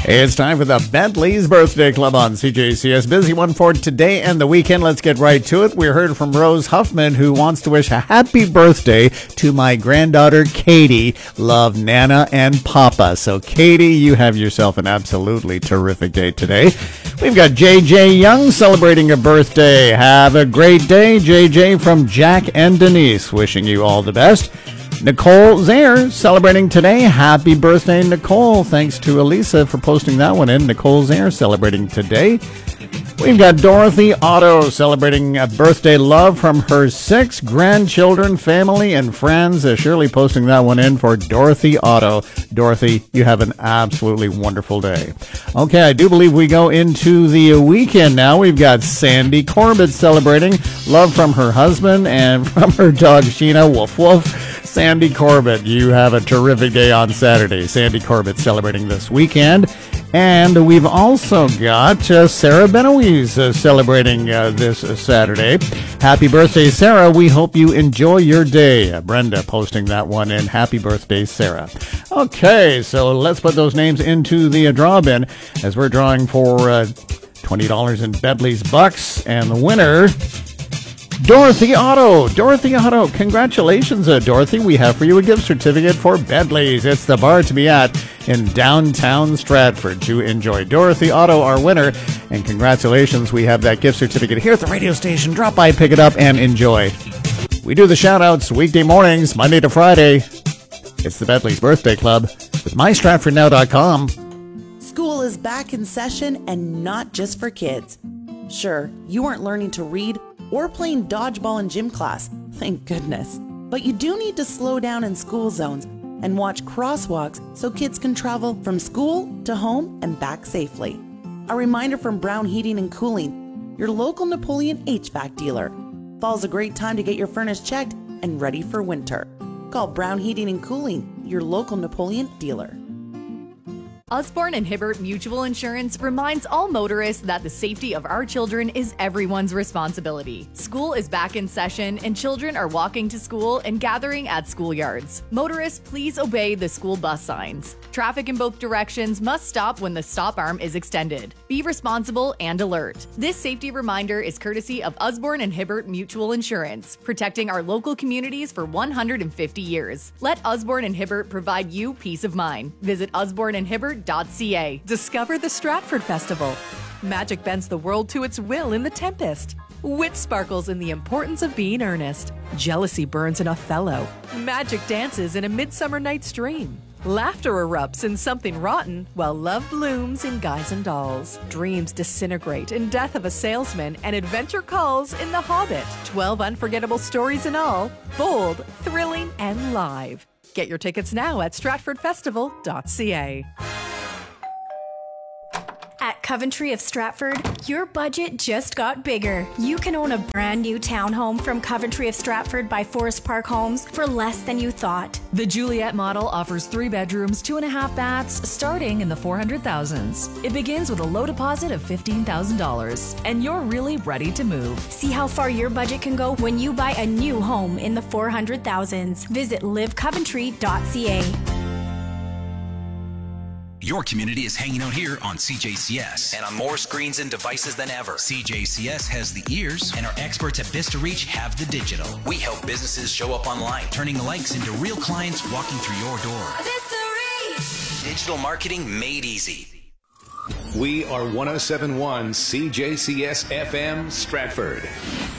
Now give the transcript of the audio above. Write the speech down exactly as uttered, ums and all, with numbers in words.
It's time for the Bentley's Birthday Club on C J C S. Busy one for today and the weekend. Let's get right to it. We heard from Rose Huffman, who wants to wish a happy birthday to my granddaughter, Katie. Love, Nana and Papa. So, Katie, you have yourself an absolutely terrific day today. We've got J J Young celebrating a birthday. Have a great day, J J, from Jack and Denise. Wishing you all the best. Nicole Zaire celebrating today. Happy birthday, Nicole. Thanks to Elisa for posting that one in. Nicole Zaire celebrating today. We've got Dorothy Otto celebrating a birthday love from her six grandchildren, family, and friends. Uh, Shirley posting that one in for Dorothy Otto. Dorothy, you have an absolutely wonderful day. Okay, I do believe we go into the weekend now. We've got Sandy Corbett celebrating love from her husband and from her dog, Sheena. Woof, woof. Sandy Corbett, you have a terrific day on Saturday. Sandy Corbett celebrating this weekend. And we've also got uh, Sarah Benoise uh, celebrating uh, this uh, Saturday. Happy birthday, Sarah. We hope you enjoy your day. Uh, Brenda posting that one in. Happy birthday, Sarah. Okay, so let's put those names into the uh, draw bin as we're drawing for uh, twenty dollars in Bentley's Bucks. And the winner, Dorothy Otto. Dorothy Otto, congratulations, uh, Dorothy. We have for you a gift certificate for Bentley's. It's the bar to be at in downtown Stratford to enjoy. Dorothy Otto, our winner, and congratulations. We have that gift certificate here at the radio station. Drop by, pick it up, and enjoy. We do the shout-outs weekday mornings, Monday to Friday. It's the Bentley's Birthday Club with my stratford now dot com. School is back in session, and not just for kids. Sure, you aren't learning to read or playing dodgeball in gym class, thank goodness. But you do need to slow down in school zones and watch crosswalks so kids can travel from school to home and back safely. A reminder from Brown Heating and Cooling, your local Napoleon H V A C dealer. Fall's a great time to get your furnace checked and ready for winter. Call Brown Heating and Cooling, your local Napoleon dealer. Usborne and Hibbert Mutual Insurance reminds all motorists that the safety of our children is everyone's responsibility. School is back in session and children are walking to school and gathering at schoolyards. Motorists, please obey the school bus signs. Traffic in both directions must stop when the stop arm is extended. Be responsible and alert. This safety reminder is courtesy of Usborne and Hibbert Mutual Insurance, protecting our local communities for one hundred fifty years. Let Usborne and Hibbert provide you peace of mind. Visit usborne and hibbert dot c a. Discover the Stratford Festival. Magic bends the world to its will in The Tempest. Wit sparkles in the importance of being earnest. Jealousy burns in Othello. Magic dances in A Midsummer Night's Dream. Laughter erupts in Something Rotten, while love blooms in Guys and Dolls. Dreams disintegrate in Death of a Salesman, and adventure calls in The Hobbit. Twelve unforgettable stories in all, bold, thrilling, and live. Get your tickets now at stratford festival dot c a. At Coventry of Stratford, your budget just got bigger. You can own a brand new townhome from Coventry of Stratford by Forest Park Homes for less than you thought. The Juliet model offers three bedrooms, two and a half baths, starting in the four hundred thousands. It begins with a low deposit of fifteen thousand dollars, and you're really ready to move. See how far your budget can go when you buy a new home in the four hundred thousands. Visit live coventry dot c a. Your community is hanging out here on C J C S and on more screens and devices than ever. C J C S has the ears, and our experts at Vista Reach have the digital. We help businesses show up online, turning likes into real clients walking through your door. Vista Reach! Digital marketing made easy. We are one oh seven point one C J C S F M Stratford.